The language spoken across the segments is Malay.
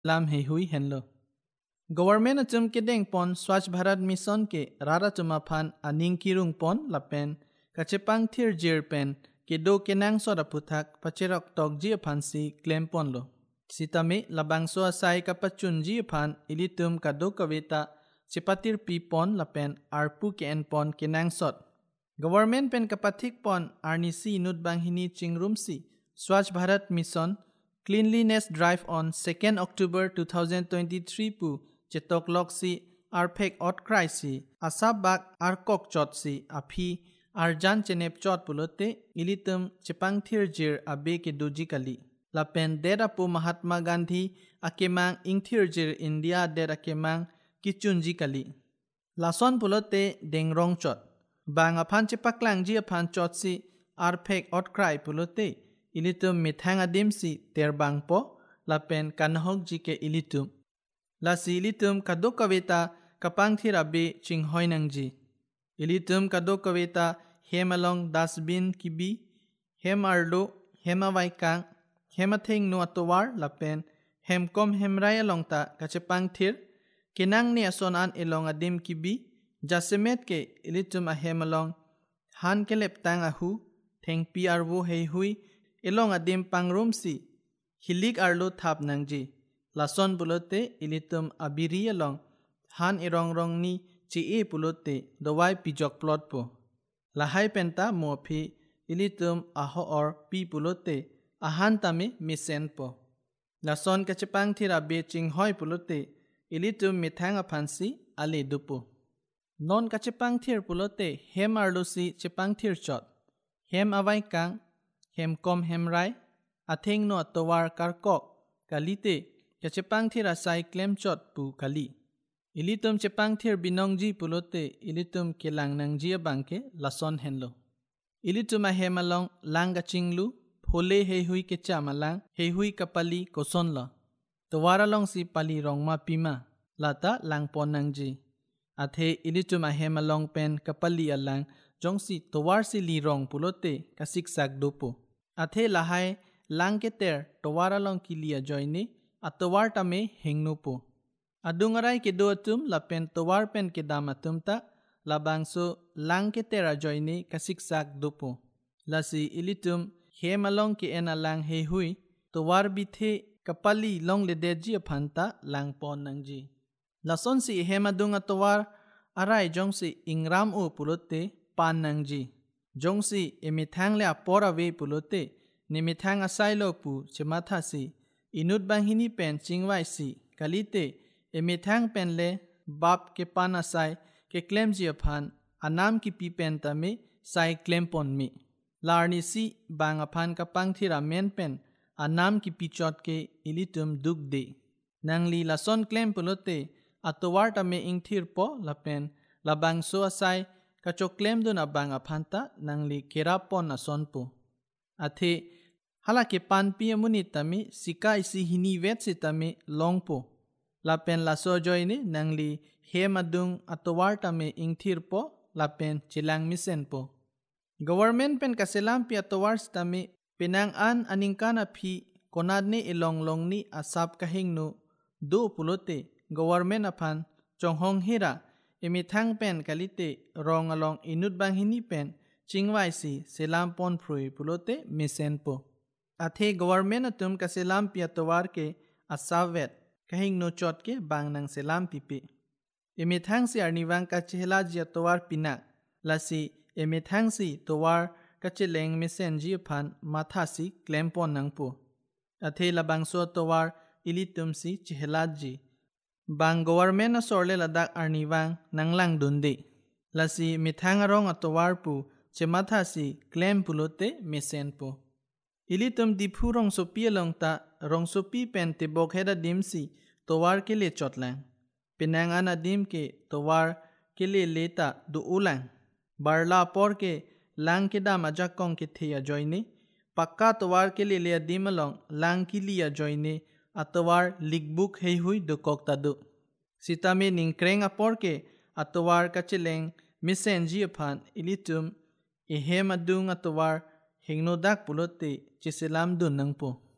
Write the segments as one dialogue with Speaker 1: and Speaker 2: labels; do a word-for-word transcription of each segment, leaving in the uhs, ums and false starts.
Speaker 1: lam he hui henlo. Government achum ke deng pon Swachh Bharat Mission ke rara chuma phan aning kirung pon lapen kachepang thir jir pen ke do kenang soda puthak pacherok tok ji phan si claim pon lo. Sitame labang so asai kapachun ji phan ilitum kado kaweta chepatir pi pon lapen arpu ke en pon kenang sot. Government pen kapathik pon arni si nut bang hini chingrum si Swachh Bharat Mission Cleanliness Drive on second October twenty twenty-three pu chetok lok si arphek ot krai si asabak arkok chot si aphi arjan chenep chot pulote ilitum chepang thir jir abe ke doji kali. Lapen dera pu Mahatma Gandhi akemang ingthir jir India dera kemang kichunji kali. Lason pulote dengrong chot. Bang aphan chepaklang ji aphan chot si arphek ot krai pulote ilitum mithang adim si terbang po lapen kanhok ji ke ilitum. Lasi ilitum kado kaweta kapang thirabe chinghoy nang ji. Ilitum kado kaweta hemalong dasbin kibi, hem arlo, hema waikang, hema thing no atowar lapen, hem kom hemray along ta kachepang thir, kinang ni ason an ilong adim kibi, jasemet ke ilitum a hemalong, han kelep tang ahu, theng pi arwo hei hui, ilong adim pangrum si, hilik arlo thap nang ji. Lason pulote ilitum abiri along, han irong rong ni chi e pulote dawai pijok plot po. Lahai penta mo phi ilitum aho or pi pulote ahan tame misen po. Lason kachepang thira be ching hoy pulote ilitum mithang aphansi ale dupo. Non kachepang thir pulote hem arlo si chepang thir chot. Hem awai kang, hem kom hem rai, atheng no atowar karkok, kalite kachepang thir asai klem chot pu kali. Ilitum chepang thir binong ji pulote ilitum kelang nang ji abangke lason henlo. Ilitum a hemalong langa chinglu, phole hei hui ke chamalang, hei hui kapali koson la. Tawara long si pali rong ma pima, lata lang pon nang ji. Athe ilitum a hemalong pen kapali alang, jong si tawar si li rong pulote kasiksak dopo. Athe lahai lang ke ter tawara long kilia joine, atawar tame hengno po. Adungaray ke do atum lapen tawar pen ke damatum ta labang so lang ke tera joine kasiksak dopo. Lasi ilitum hemalong ke ena lang he hui tawar bithe kapali long le deji aphanta lang pon nang ji. Lason si hemadung atawar aray jong si ingram o pulote pan nang ji. Jong si emithang le apora we pulote nimithang asay lo pu chematha si inut bang hini pen chingwai si kalite emithang pen le bap ke pan asay ke klem ji aphan anam ki pi pen tame sai klem pon mi. Larni si bang aphan kapang thira men pen anam ki pi chot ke ilitum duk de. Nang li lason klem pulote atowar tame ing thir po lapen labang so asay kachok klem dun abang aphanta nang li kerapon ason po. Athe halake pan pi amuni tame sika isi hini vet si tame long po. Lapen laso joine nang li he madung atowar tame ing thir po lapen chilang misen po. Government pen kaselam pi atowar tame pinang an aningkana phi konadne ilong long ni asap kahing no do pulote government aphan chonghong hira emithang pen kalite rong along inut bang hini pen chingwai si selam pon phrui pulote misen po. Athe government atum kaselam pi atowar ke asavet kahing no chot ke bang nang selam pipi. Emithang si arniwang kachela ji atowar pinak lasi emithang si towar kacheleng misen ji phan matha si klempon nang po. Athe labang so towar ilitum si chehela ji. Bang government na sorle ladak arniwang nang lang dundi. Lasi mithang arong atowar pu chematha si klem pulote misen po. Ilitum dipu rong sopi along ta rong sopi pen te bokheda dim si towar ke le chotlang. Pinang ana dim ke towar ke le leta du ulang. Barla por ke lang ke dam ajakong ke theya joine. Pakka towar ke le le dim along lang ki liya joine atowar ligbuk hei hui du kokta du. Sitame ningkreng apor ke atowar kacheleng misen ji aphan ilitum ehem adung atowar hingnodak pulote chiselam dun nang po.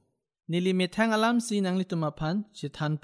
Speaker 1: Nili metang alam si nang lituma pan, si tan